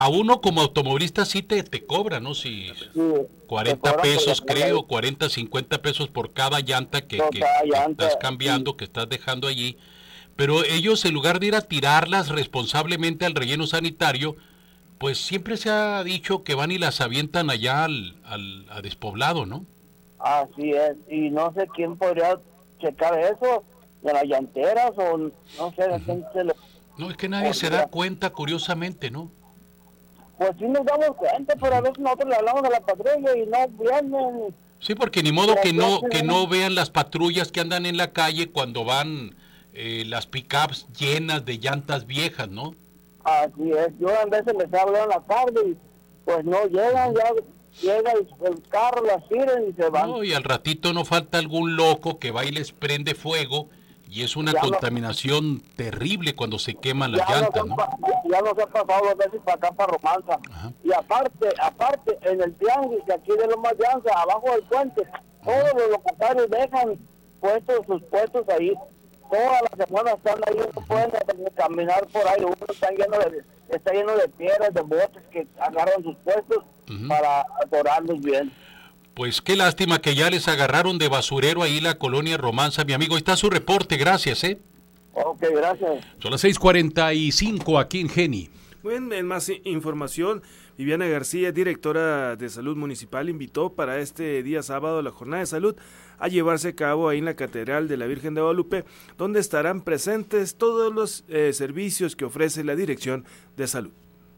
a uno como automovilista sí te cobra, ¿no? Si Sí, te 40 cobran por pesos la carga ahí, creo, 40, 50 pesos por cada llanta por cada que llanta, estás sí. cambiando, que estás dejando allí. Pero ellos, en lugar de ir a tirarlas responsablemente al relleno sanitario, pues siempre se ha dicho que van y las avientan allá a despoblado, ¿no? Así es, y no sé quién podría checar eso, de las llanteras, o no sé de Ujú. quién se le No, es que nadie se da podría. cuenta, curiosamente, ¿no? Pues sí nos damos cuenta, pero a Ujú. veces nosotros le hablamos a la patrulla y no vienen, Sí, porque ni y modo aquí que hacen, no vean las patrullas que andan en la calle cuando van las pickups llenas de llantas viejas, ¿no? así es, yo a veces les hablo en la tarde y pues no llegan, Ujú. ya llega el carro, las tiran y se van, No, y al ratito no falta algún loco que va y les prende fuego y es una ya no, contaminación terrible cuando se queman las ya nos llantas, han, ¿no? ya nos ha pasado dos veces para acá, para Romanza. Ajá, Y aparte, en el tianguis de aquí de Lomas Llanza, abajo del puente, ajá. todos los locatarios dejan sus puestos ahí. Todas las semanas están ahí, no pueden caminar por ahí. Uno está lleno de piedras, de botes que agarran sus puestos Ujú. para adorarlos bien. Pues qué lástima que ya les agarraron de basurero ahí la colonia Romanza, mi amigo. Ahí está su reporte, gracias, ¿eh? Ok, gracias. Son las 6:45 aquí en Geni. Bueno, en más información, Viviana García, directora de Salud Municipal, invitó para este día sábado la jornada de salud a llevarse a cabo ahí en la Catedral de la Virgen de Guadalupe, donde estarán presentes todos los servicios que ofrece la Dirección de Salud.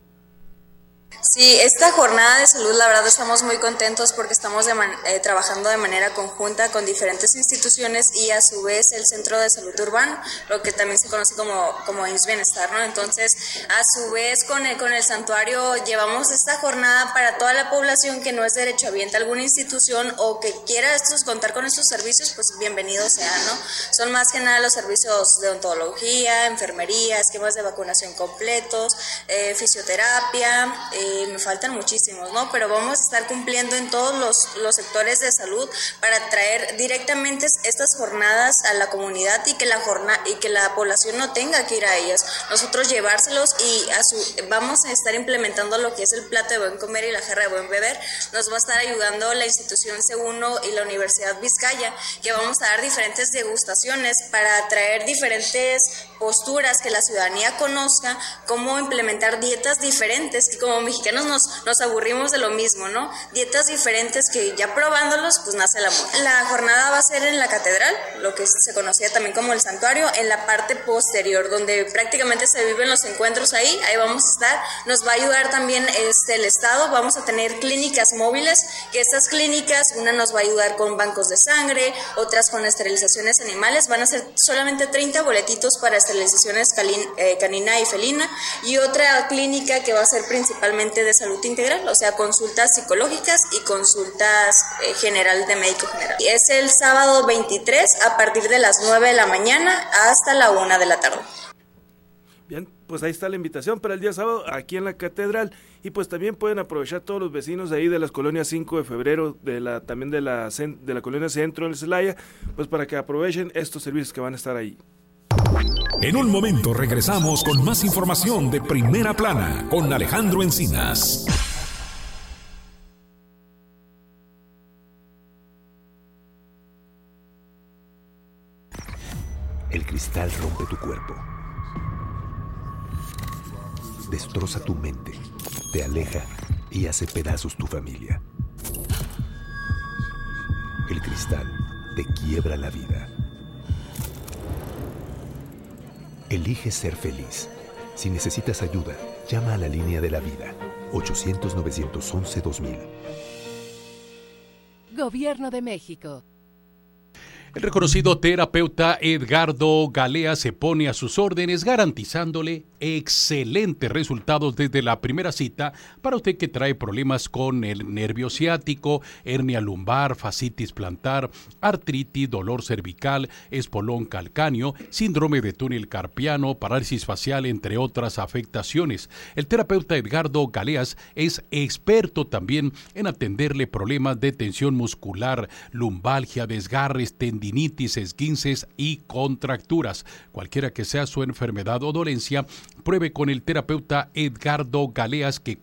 Sí, esta jornada de salud, la verdad estamos muy contentos porque estamos trabajando de manera conjunta con diferentes instituciones y a su vez el Centro de Salud Urbano, lo que también se conoce como IMSS Bienestar, ¿no? Entonces, a su vez con el santuario llevamos esta jornada para toda la población que no es derechohabiente a alguna institución o que quiera contar con estos servicios, pues bienvenido sea, ¿no? Son más que nada los servicios de odontología, enfermería, esquemas de vacunación completos, fisioterapia, me faltan muchísimos, ¿no? Pero vamos a estar cumpliendo en todos los sectores de salud para traer directamente estas jornadas a la comunidad y que la población no tenga que ir a ellas. Nosotros llevárselos y vamos a estar implementando lo que es el plato de buen comer y la jarra de buen beber. Nos va a estar ayudando la institución C1 y la Universidad Vizcaya, que vamos a dar diferentes degustaciones para traer diferentes posturas, que la ciudadanía conozca cómo implementar dietas diferentes, que como mexicanos nos aburrimos de lo mismo, ¿no? Dietas diferentes que ya probándolos, pues nace el amor. La jornada va a ser en la catedral, lo que se conocía también como el santuario, en la parte posterior, donde prácticamente se viven los encuentros ahí vamos a estar. Nos va a ayudar también el Estado, vamos a tener clínicas móviles, que estas clínicas, una nos va a ayudar con bancos de sangre, otras con esterilizaciones animales, van a ser solamente 30 boletitos para esterilizaciones canina y felina, y otra clínica que va a ser principalmente de salud integral, o sea, consultas psicológicas y consultas general de médico general. Y es el sábado 23 a partir de las 9 de la mañana hasta la 1 de la tarde. Bien, pues ahí está la invitación para el día sábado aquí en la Catedral, y pues también pueden aprovechar todos los vecinos de ahí de las colonias 5 de febrero, también de la colonia Centro en Celaya, pues para que aprovechen estos servicios que van a estar ahí. En un momento regresamos con más información de Primera Plana con Alejandro Encinas. El cristal rompe tu cuerpo, destroza tu mente, te aleja y hace pedazos tu familia. El cristal te quiebra la vida. Elige ser feliz. Si necesitas ayuda, llama a la línea de la vida, 800-911-2000. Gobierno de México. El reconocido terapeuta Edgardo Galea se pone a sus órdenes garantizándole excelentes resultados desde la primera cita para usted que trae problemas con el nervio ciático, hernia lumbar, fascitis plantar, artritis, dolor cervical, espolón calcáneo, síndrome de túnel carpiano, parálisis facial, entre otras afectaciones. El terapeuta Edgardo Galeas es experto también en atenderle problemas de tensión muscular, lumbalgia, desgarres, tendinitis, esguinces y contracturas. Cualquiera que sea su enfermedad o dolencia, Pruebe con el terapeuta Edgardo Galeas, que